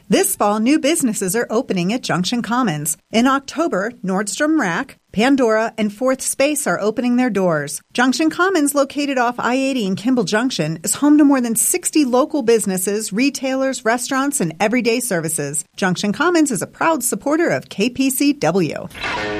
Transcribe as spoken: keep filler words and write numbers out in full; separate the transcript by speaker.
Speaker 1: This fall, new businesses are opening at Junction Commons. In October, Nordstrom Rack, Pandora, and Fourth Space are opening their doors. Junction Commons, located off I eighty in Kimball Junction, is home to more than sixty local businesses, retailers, restaurants, and everyday services. Junction Commons is a proud supporter of K P C W.